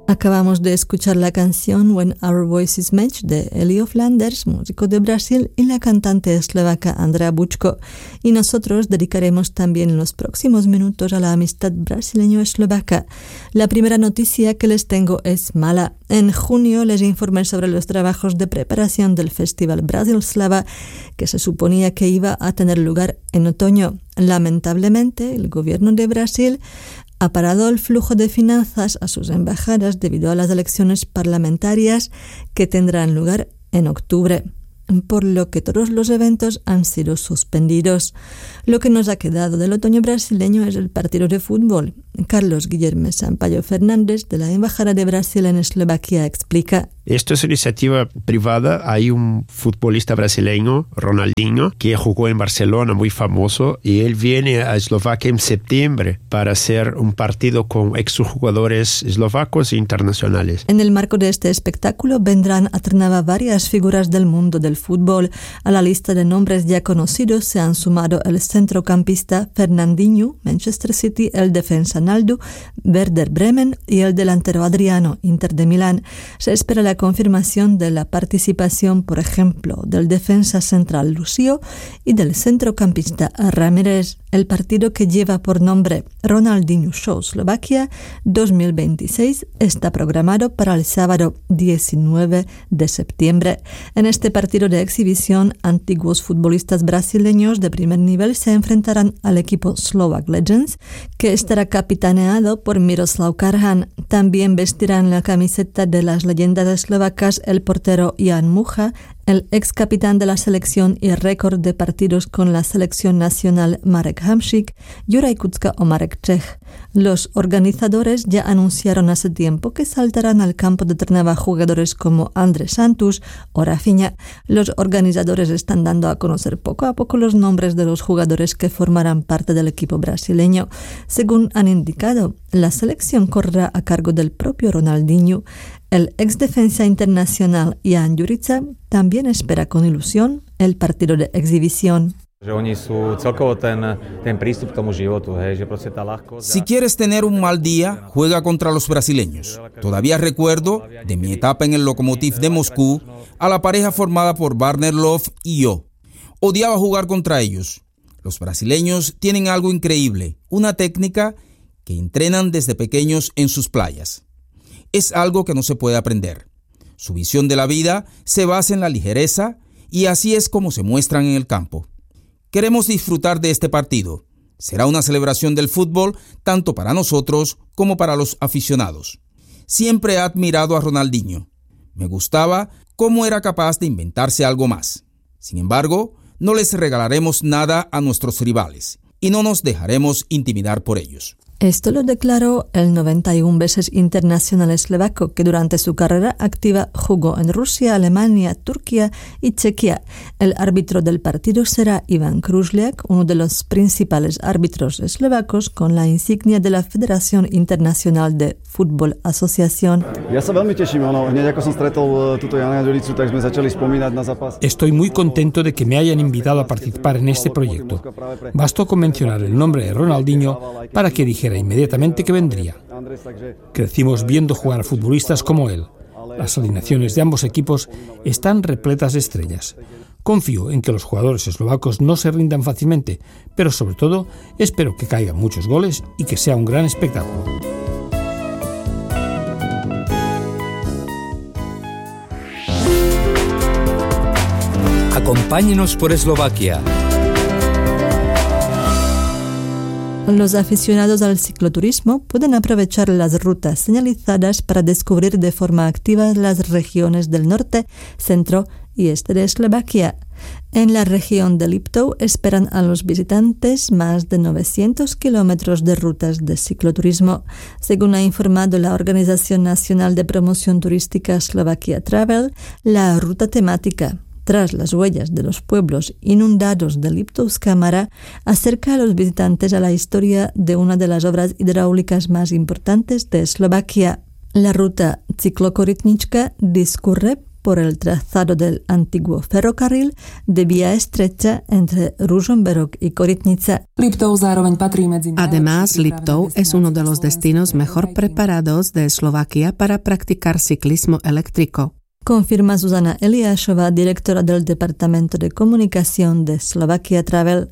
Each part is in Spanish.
Acabamos de escuchar la canción When Our Voices Match de Elio Flanders, músico de Brasil, y la cantante eslovaca Andrea Bučko. Y nosotros dedicaremos también los próximos minutos a la amistad brasileño-eslovaca. La primera noticia que les tengo es mala. En junio les informé sobre los trabajos de preparación del Festival Brasilslava, que se suponía que iba a tener lugar en otoño. Lamentablemente, el gobierno de Brasil ha parado el flujo de finanzas a sus embajadas debido a las elecciones parlamentarias que tendrán lugar en octubre, por lo que todos los eventos han sido suspendidos. Lo que nos ha quedado del otoño brasileño es el partido de fútbol. Carlos Guillermo Sampaio Fernández, de la Embajada de Brasil en Eslovaquia, explica. Esto es una iniciativa privada. Hay un futbolista brasileño, Ronaldinho, que jugó en Barcelona, muy famoso, y él viene a Eslovaquia en septiembre para hacer un partido con exjugadores eslovacos e internacionales. En el marco de este espectáculo vendrán a Trnava varias figuras del mundo del fútbol. A la lista de nombres ya conocidos se han sumado el centrocampista Fernandinho, Manchester City, el defensa Naldo, Werder Bremen y el delantero Adriano, Inter de Milán. Se espera la confirmación de la participación, por ejemplo, del defensa central Lucio y del centrocampista Ramírez. El partido, que lleva por nombre Ronaldinho Show Slovakia 2026, está programado para el sábado 19 de septiembre. En este partido de exhibición, antiguos futbolistas brasileños de primer nivel se enfrentarán al equipo Slovak Legends, que estará capitaneado por Miroslav Karhan. También vestirán la camiseta de las leyendas eslovacas el portero Jan Mucha, el ex capitán de la selección y récord de partidos con la selección nacional Marek Hamšík, Juraj Kucka o Marek Čech. Los organizadores ya anunciaron hace tiempo que saltarán al campo de Trnava jugadores como Andrés Santos o Rafinha. Los organizadores están dando a conocer poco a poco los nombres de los jugadores que formarán parte del equipo brasileño. Según han indicado, la selección correrá a cargo del propio Ronaldinho. El ex defensa internacional Jan Jurica también espera con ilusión el partido de exhibición. Si quieres tener un mal día, juega contra los brasileños. Todavía recuerdo, de mi etapa en el Lokomotiv de Moscú, a la pareja formada por Warner Love y yo. Odiaba jugar contra ellos. Los brasileños tienen algo increíble, una técnica que entrenan desde pequeños en sus playas. Es algo que no se puede aprender. Su visión de la vida se basa en la ligereza y así es como se muestran en el campo. Queremos disfrutar de este partido. Será una celebración del fútbol tanto para nosotros como para los aficionados. Siempre he admirado a Ronaldinho. Me gustaba cómo era capaz de inventarse algo más. Sin embargo, no les regalaremos nada a nuestros rivales y no nos dejaremos intimidar por ellos. Esto lo declaró el 91 veces internacional eslovaco, que durante su carrera activa jugó en Rusia, Alemania, Turquía y Chequia. El árbitro del partido será Ivan Kružliak, uno de los principales árbitros eslovacos con la insignia de la Federación Internacional de Fútbol Asociación. Estoy muy contento de que me hayan invitado a participar en este proyecto. Bastó con mencionar el nombre de Ronaldinho para que dijera inmediatamente que vendría. Crecimos viendo jugar a futbolistas como él. Las alineaciones de ambos equipos están repletas de estrellas. Confío en que los jugadores eslovacos no se rindan fácilmente, pero sobre todo espero que caigan muchos goles y que sea un gran espectáculo. Acompáñenos por Eslovaquia. Los aficionados al cicloturismo pueden aprovechar las rutas señalizadas para descubrir de forma activa las regiones del norte, centro y este de Eslovaquia. En la región de Liptov esperan a los visitantes más de 900 kilómetros de rutas de cicloturismo. Según ha informado la Organización Nacional de Promoción Turística Slovakia Travel, la ruta temática tras las huellas de los pueblos inundados de Liptovská-Mara, acerca a los visitantes a la historia de una de las obras hidráulicas más importantes de Eslovaquia. La ruta Cyklokorytnička discurre por el trazado del antiguo ferrocarril de vía estrecha entre Ružomberok y Korytnica. Además, Liptov es uno de los destinos mejor preparados de Eslovaquia para practicar ciclismo eléctrico. Confirma Zuzana Eliášová, directora del Departamento de Comunicación de Slovakia Travel.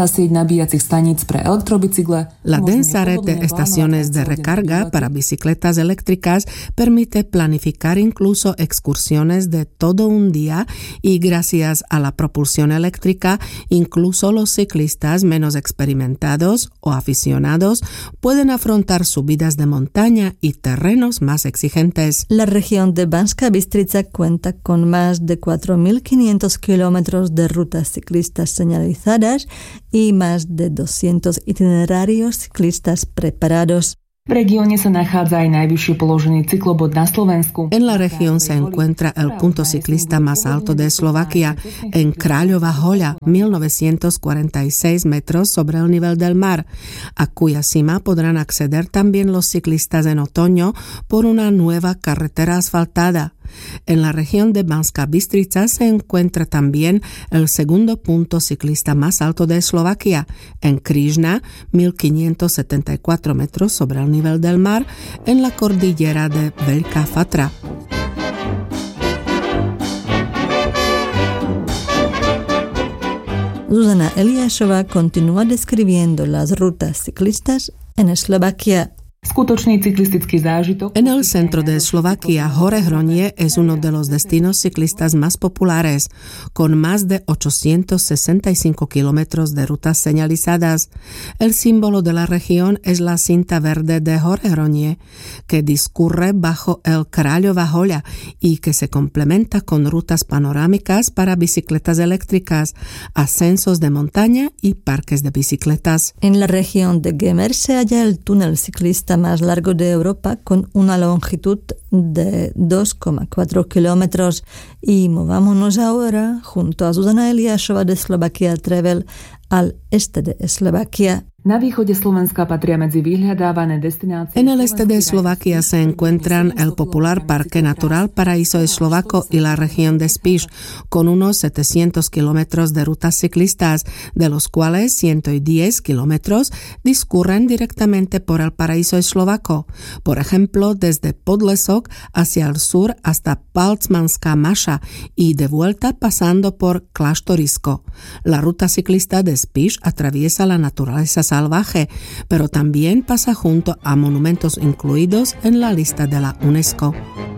La densa red de estaciones de recarga para bicicletas eléctricas permite planificar incluso excursiones de todo un día y gracias a la propulsión eléctrica, incluso los ciclistas menos experimentados o aficionados pueden afrontar subidas de montaña y terrenos más exigentes. La región de Banská Bystrica cuenta con más de 4.500 kilómetros de rutas ciclistas señalizadas y más de 200 itinerarios ciclistas preparados. En la región se encuentra el punto ciclista más alto de Eslovaquia, en Kráľová Hoľa, 1946 metros sobre el nivel del mar, a cuya cima podrán acceder también los ciclistas en otoño por una nueva carretera asfaltada. En la región de Banská Bystrica se encuentra también el segundo punto ciclista más alto de Eslovaquia, en Križna, 1574 metros sobre el nivel del mar, en la cordillera de Veľká Fatra. Zuzana Eliášová continúa describiendo las rutas ciclistas en Eslovaquia. En el centro de Eslovaquia, Hore Hronie es uno de los destinos ciclistas más populares, con más de 865 kilómetros de rutas señalizadas. El símbolo de la región es la cinta verde de Hore Hronie, que discurre bajo el Kráľová Hoľa y que se complementa con rutas panorámicas para bicicletas eléctricas, ascensos de montaña y parques de bicicletas. En la región de Gemer se halla el túnel ciclista más largo de Europa con una longitud de 2,4 kilómetros. Y movámonos ahora, junto a Zuzana Eliášová de Slovakia Travel, al este de Eslovaquia. En el este de Eslovaquia se encuentran el popular Parque Natural Paraíso Eslovaco y la región de Spiš, con unos 700 kilómetros de rutas ciclistas, de los cuales 110 kilómetros discurren directamente por el Paraíso Eslovaco. Por ejemplo, desde Podlesok hacia el sur hasta Palcmanská Maša y de vuelta pasando por Kláštorisko. La ruta ciclista de Spiš atraviesa la naturaleza salvaje, pero también pasa junto a monumentos incluidos en la lista de la UNESCO.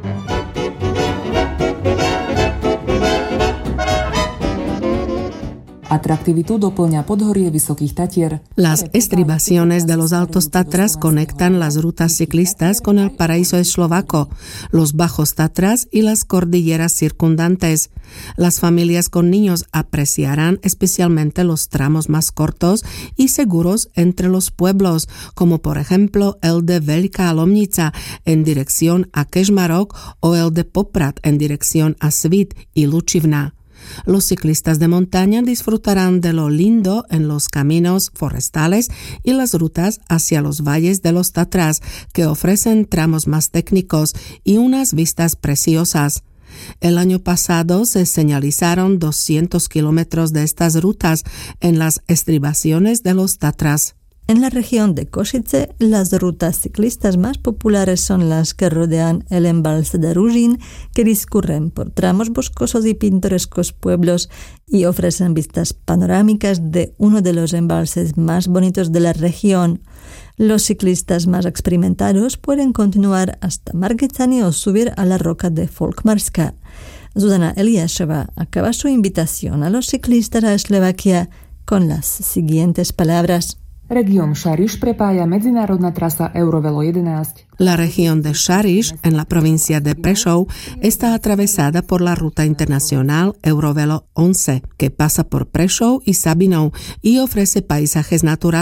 Las estribaciones de los Altos Tatras conectan las rutas ciclistas con el Paraíso Eslovaco, los Bajos Tatras y las cordilleras circundantes. Las familias con niños apreciarán especialmente los tramos más cortos y seguros entre los pueblos, como por ejemplo el de Veľká Lomnica en dirección a Kežmarok o el de Poprad en dirección a Svit y Lučivna. Los ciclistas de montaña disfrutarán de lo lindo en los caminos forestales y las rutas hacia los valles de los Tatras, que ofrecen tramos más técnicos y unas vistas preciosas. El año pasado se señalizaron 200 kilómetros de estas rutas en las estribaciones de los Tatras. En la región de Košice, las rutas ciclistas más populares son las que rodean el embalse de Ružín, que discurren por tramos boscosos y pintorescos pueblos y ofrecen vistas panorámicas de uno de los embalses más bonitos de la región. Los ciclistas más experimentados pueden continuar hasta Margecany o subir a la roca de Folkmarska. Zuzana Eliášová acaba su invitación a los ciclistas a Eslovaquia con las siguientes palabras. Región Šariš prepája medzinárodná trasa Eurovelo 11. La región de Šariš, en la provincia de Prešov, está atravesada por la ruta internacional Eurovelo 11, que pasa por Prešov y Sabinov y ofrece paisajes naturales.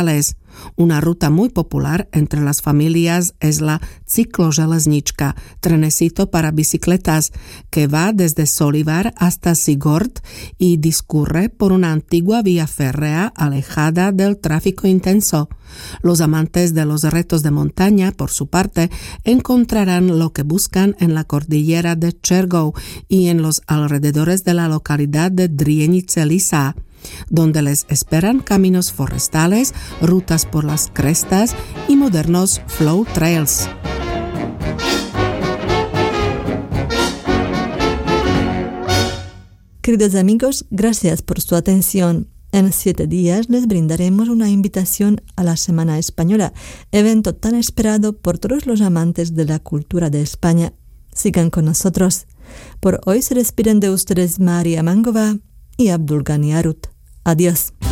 Una ruta muy popular entre las familias es la cicloželeznička, trenecito para bicicletas, que va desde Solivar hasta Sigort y discurre por una antigua vía férrea alejada del tráfico intenso. Los amantes de los retos de montaña, por su parte, encontrarán lo que buscan en la cordillera de Čergov y en los alrededores de la localidad de Drienice Lisa, donde les esperan caminos forestales, rutas por las crestas y modernos flow trails. Queridos amigos, gracias por su atención. En 7 días les brindaremos una invitación a la Semana Española, evento tan esperado por todos los amantes de la cultura de España. Sigan con nosotros. Por hoy se despiden de ustedes María Mangova y Abdul Ghani Arut. Adiós.